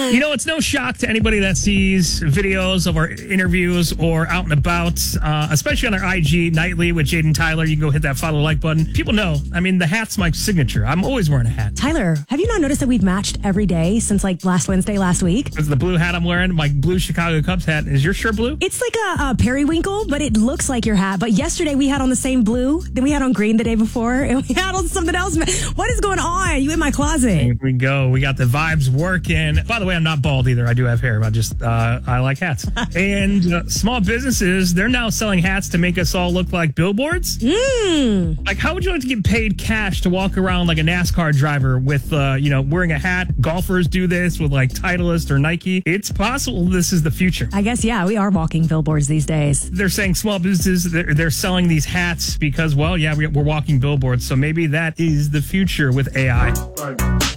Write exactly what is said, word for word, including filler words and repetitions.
You know, it's no shock to anybody that sees videos of our interviews or out and about, uh, especially on our I G nightly with Jaden Tyler. You can go hit that follow like button. People know. I mean, the hat's my signature. I'm always wearing a hat. Tyler, have you not noticed that we've matched every day since like last Wednesday, last week? It's the blue hat I'm wearing, my blue Chicago Cubs hat. Is your shirt blue? It's like a, a periwinkle, but it looks like your hat. But yesterday we had on the same blue, then we had on green the day before, and we had on something else. What is going on? You in my closet? Here we go. We got the vibes working. By the way, I'm not bald either. I do have hair. I just, uh, I like hats. And uh, small businesses, they're now selling hats to make us all look like billboards. Mm. Like, how would you like to get paid cash to walk around like a NASCAR driver with, uh, you know, wearing a hat? Golfers do this with like Titleist or Nike. It's possible this is the future. I guess, yeah, we are walking billboards these days. They're saying small businesses, they're, they're selling these hats because, well, yeah, we're walking billboards. So maybe that is the future with A I.